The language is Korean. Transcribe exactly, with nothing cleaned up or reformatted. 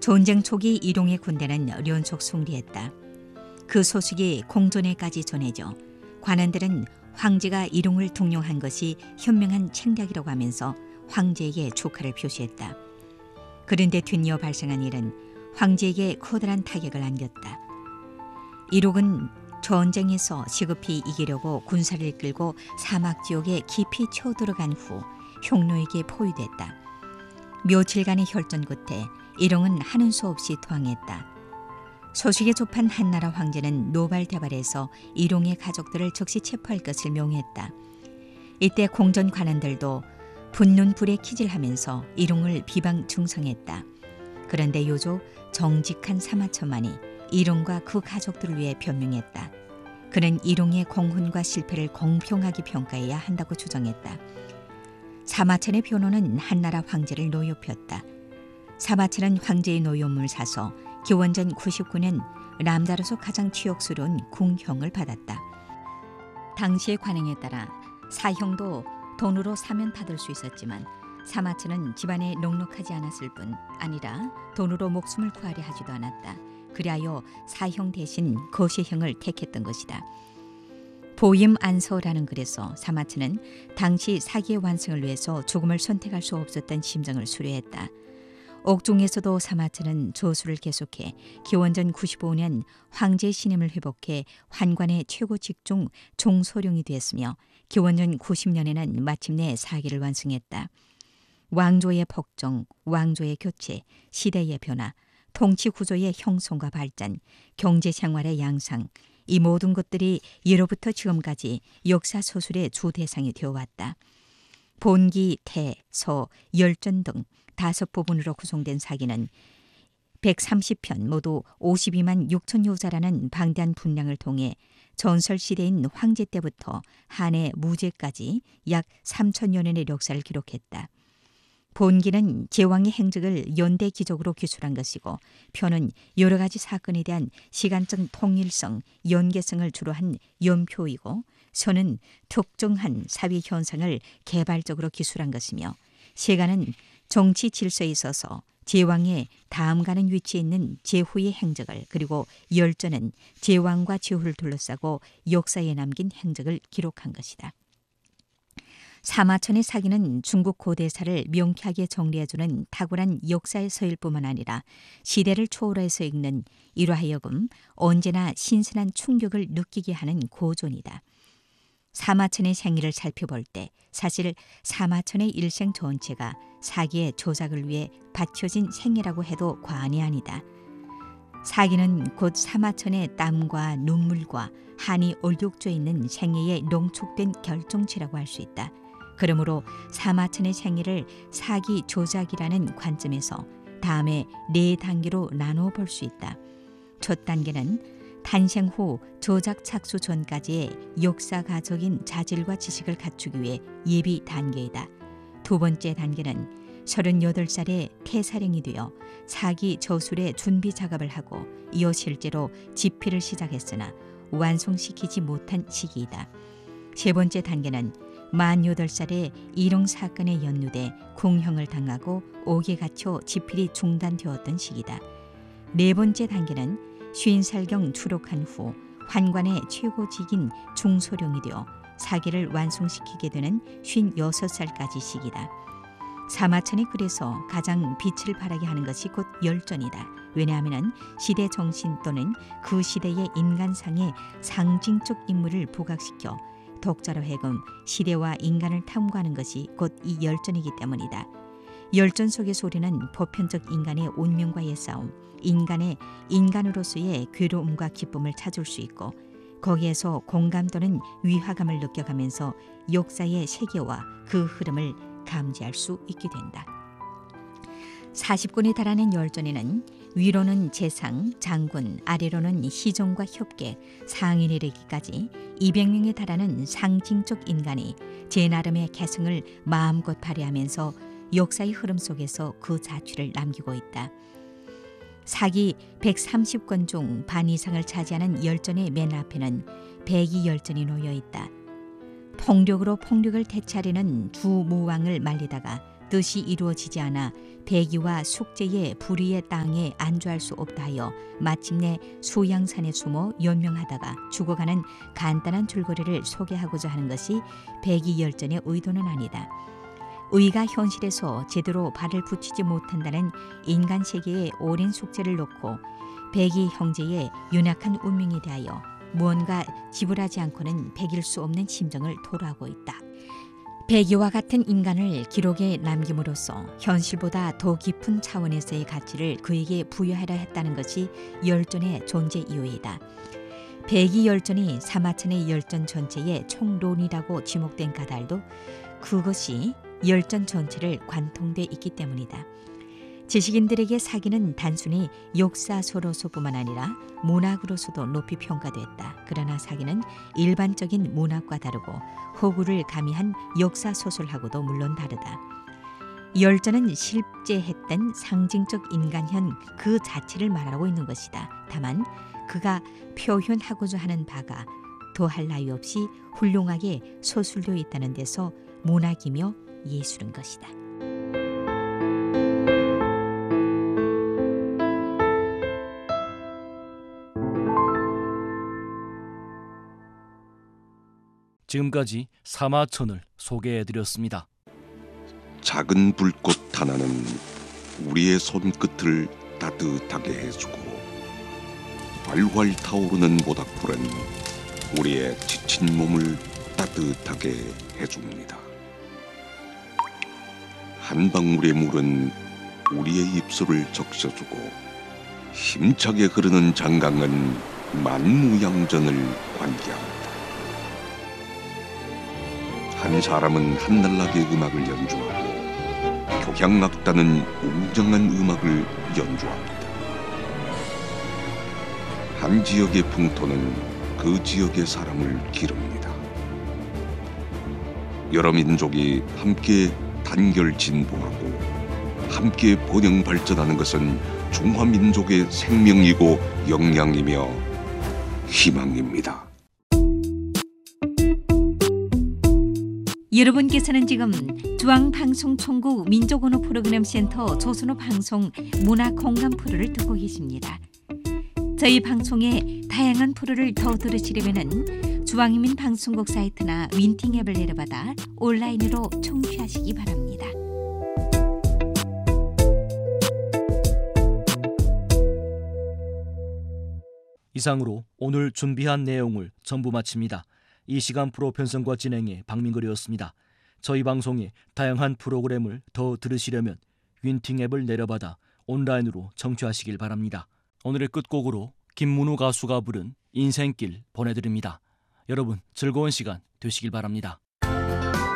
전쟁 초기 이룡의 군대는 연속 승리했다. 그 소식이 공존에까지 전해져 관원들은 황제가 이룡을 등용한 것이 현명한 책략이라고 하면서 황제에게 축하를 표시했다. 그런데 뒤이어 발생한 일은 황제에게 커다란 타격을 안겼다. 이룡은 전쟁에서 시급히 이기려고 군사를 이끌고 사막 지역에 깊이 쳐들어간 후 흉노에게 포위됐다. 며칠간의 혈전 끝에 이룡은 하는 수 없이 투항했다. 소식에 접한 한나라 황제는 노발대발해서 이룡의 가족들을 즉시 체포할 것을 명했다. 이때 공전 관원들도 분눈 불에 키질하면서 이룡을 비방 중상했다. 그런데 요조 정직한 사마천만이 이룡과 그 가족들을 위해 변명했다. 그는 이룡의 공훈과 실패를 공평하게 평가해야 한다고 주장했다. 사마천의 변호는 한나라 황제를 노엽혔다. 사마천은 황제의 노여움을 사서 기원전 구십구 년 남자로서 가장 치욕스러운 궁형을 받았다. 당시의 관행에 따라 사형도 돈으로 사면 받을 수 있었지만 사마천은 집안에 넉넉하지 않았을 뿐 아니라 돈으로 목숨을 구하려 하지도 않았다. 그리하여 사형 대신 거시형을 택했던 것이다. 보임 안서라는 글에서 사마천은 당시 사기의 완성을 위해서 죽음을 선택할 수 없었던 심정을 수료했다. 옥중에서도 사마천은 저수를 계속해 기원전 구십오 년 황제의 신임을 회복해 환관의 최고 직종 종소령이 되었으며 기원전 구십 년에는 마침내 사기를 완성했다. 왕조의 폭정, 왕조의 교체, 시대의 변화, 통치 구조의 형성과 발전, 경제 생활의 양상, 이 모든 것들이 예로부터 지금까지 역사 소설의 주 대상이 되어왔다. 본기, 태, 서, 열전 등 다섯 부분으로 구성된 사기는 백삼십 편 모두 오십이만 육천여 자라는 방대한 분량을 통해 전설시대인 황제 때부터 한해 무제까지 약 삼천여 년의 역사를 기록했다. 본기는 제왕의 행적을 연대 기적으로 기술한 것이고 표는 여러 가지 사건에 대한 시간적 통일성, 연계성을 주로 한 연표이고 서는 특정한 사회 현상을 개발적으로 기술한 것이며 세간은 정치 질서에 있어서 제왕의 다음 가는 위치에 있는 제후의 행적을 그리고 열전은 제왕과 제후를 둘러싸고 역사에 남긴 행적을 기록한 것이다. 사마천의 사기는 중국 고대사를 명쾌하게 정리해주는 탁월한 역사의 서일 뿐만 아니라 시대를 초월해서 읽는 이로 하여금 언제나 신선한 충격을 느끼게 하는 고전이다. 사마천의 생애를 살펴볼 때 사실 사마천의 일생 전체가 사기의 조작을 위해 바쳐진 생애라고 해도 과언이 아니다. 사기는 곧 사마천의 땀과 눈물과 한이 얼룩져 있는 생애에 농축된 결정체라고 할 수 있다. 그러므로 사마천의 생애를 사기 조작이라는 관점에서 다음에 네 단계로 나누어 볼 수 있다. 첫 단계는 탄생 후 조작 착수 전까지의 역사가적인 자질과 지식을 갖추기 위해 예비 단계이다. 두 번째 단계는 서른여덟 살에 태사령이 되어 사기 저술의 준비 작업을 하고 이어 실제로 집필을 시작했으나 완성시키지 못한 시기이다. 세 번째 단계는 만여덟 살에 이룡 사건에 연루돼 궁형을 당하고 옥에 갇혀 집필이 중단되었던 시기다. 네 번째 단계는 쉰 살경 추록한 후 환관의 최고직인 중소령이 되어 사기를 완성시키게 되는 쉰여섯 살까지 시기다. 사마천이 그래서 가장 빛을 발하게 하는 것이 곧 열전이다. 왜냐하면 시대 정신 또는 그 시대의 인간상의 상징적 인물을 부각시켜 독자로 하여금 시대와 인간을 탐구하는 것이 곧 이 열전이기 때문이다. 열전 속에서 우리는 보편적 인간의 운명과의 싸움, 인간의 인간으로서의 괴로움과 기쁨을 찾을 수 있고 거기에서 공감 또는 위화감을 느껴가면서 역사의 세계와 그 흐름을 감지할 수 있게 된다. 사십 권에 달하는 열전에는 위로는 재상, 장군, 아래로는 희종과 협계, 상인에 이르기까지 이백 명에 달하는 상징적 인간이 제 나름의 개성을 마음껏 발휘하면서 역사의 흐름 속에서 그 자취를 남기고 있다. 사기 백삼십 권 중 반 이상을 차지하는 열전의 맨 앞에는 백이 열전이 놓여 있다. 폭력으로 폭력을 되찾으려는 두 무왕을 말리다가 뜻이 이루어지지 않아 배기와 숙제의 불의의 땅에 안주할 수 없다 하여 마침내 수양산에 숨어 연명하다가 죽어가는 간단한 줄거리를 소개하고자 하는 것이 배기열전의 의도는 아니다. 의가 현실에서 제대로 발을 붙이지 못한다는 인간 세계의 오랜 숙제를 놓고 배기 형제의 연약한 운명에 대하여 무언가 지불하지 않고는 배길 수 없는 심정을 토로하고 있다. 배기와 같은 인간을 기록에 남김으로써 현실보다 더 깊은 차원에서의 가치를 그에게 부여하려 했다는 것이 열전의 존재 이유이다. 배기 열전이 사마천의 열전 전체의 총론이라고 지목된 까닭도 그것이 열전 전체를 관통돼 있기 때문이다. 지식인들에게 사기는 단순히 역사서로서뿐만 아니라 문학으로서도 높이 평가됐다. 그러나 사기는 일반적인 문학과 다르고 허구를 가미한 역사소설하고도 물론 다르다. 열전은 실제했던 상징적 인간현 그 자체를 말하고 있는 것이다. 다만 그가 표현하고자 하는 바가 더할 나위 없이 훌륭하게 서술되어 있다는 데서 문학이며 예술인 것이다. 지금까지 사마천을 소개해드렸습니다. 작은 불꽃 하나는 우리의 손끝을 따뜻하게 해주고 활활 타오르는 모닥불은 우리의 지친 몸을 따뜻하게 해줍니다. 한 방울의 물은 우리의 입술을 적셔주고 힘차게 흐르는 장강은 만무양전을 관계합니다. 한 사람은 한날나게 음악을 연주하고 교향악단은 웅장한 음악을 연주합니다. 한 지역의 풍토는 그 지역의 사람을 기릅니다. 여러 민족이 함께 단결 진보하고 함께 번영 발전하는 것은 중화민족의 생명이고 역량이며 희망입니다. 여러분께서는 지금 중앙방송총국 민족언어 프로그램 센터 조선어 방송 문화 공감 프로를 듣고 계십니다. 저희 방송의 다양한 프로를 더 들으시려면 중앙인민 방송국 사이트나 윈팅 앱을 내려받아 온라인으로 청취하시기 바랍니다. 이상으로 오늘 준비한 내용을 전부 마칩니다. 이 시간 프로 편성과 진행의 박민걸이었습니다. 저희 방송의 다양한 프로그램을 더 들으시려면 윈팅 앱을 내려받아 온라인으로 청취하시길 바랍니다. 오늘의 끝곡으로 김문우 가수가 부른 인생길 보내드립니다. 여러분 즐거운 시간 되시길 바랍니다.